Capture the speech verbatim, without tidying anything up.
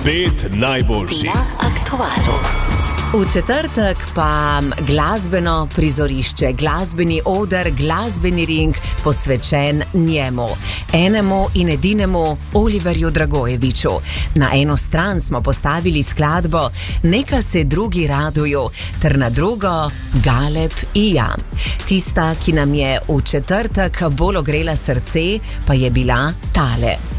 Pet najboljših na aktualu. V četrtek pa glasbeno prizorišče, glasbeni oder, glasbeni ring posvečen njemu, enemu in edinemu Oliverju Dragojeviću. Na eno stran smo postavili skladbo Neka se drugi raduju, ter na drugo Galeb i ja. Tista, ki nam je v četrtek bolj ogrela srce, pa je bila tale.